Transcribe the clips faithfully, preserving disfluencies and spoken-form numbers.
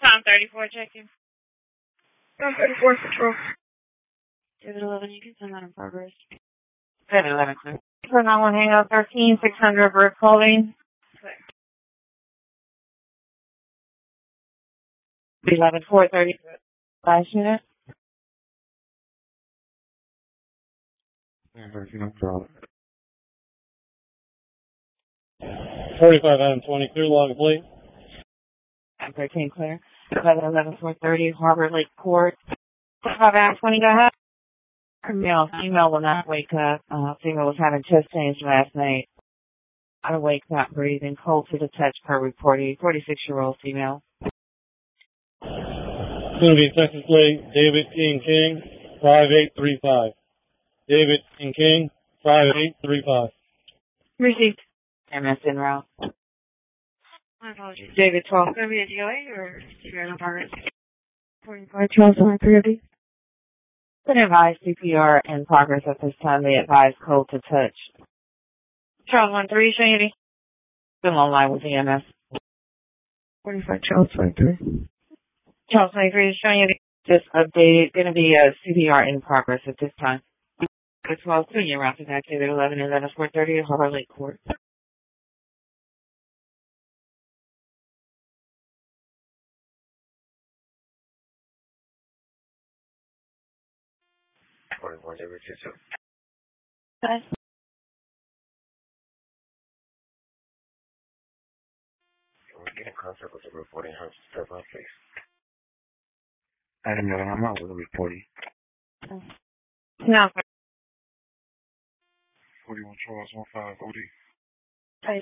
Tom thirty-four, check-in. Tom thirty-four, control. David eleven, you can send that in progress. David eleven, clear. For nine one Hangout thirteen, six hundred Brick Holding. eleven four thirty. Last unit. forty-five out of twenty, clear log, please. thirteen, clear. eleven eleven four thirty, Harbor Lake Court. forty-five out of twenty, go ahead. Female, female will not wake up. Uh, female was having chest pains last night. Out awake, not breathing, cold to the touch per reporting. forty-six-year-old female. Going to be Texas Lake, David King King, five eight three five. David King King, five eight three five. Received. M S en route. My apologies. David twelve. Is there going to be a delay or you're in progress? forty-five Charles one thirty. Can advise C P R in progress at this time. They advise cold to touch. Charles one three, Shady. Still online with E M S. forty-five Charles twenty-three. Charles twenty-three, showing you just updated. Going to be a C P R in progress at this time. The twelve, senior route is activated eleven eleven four thirty at Harbor Lake Court. forty-one, David two. Bye. Can we get in contact with the reporting house step up, please? I don't know, I'm out with the reporting. No. forty-one Charles one five O D. Bye.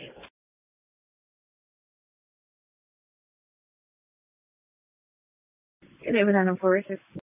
David Adam four six.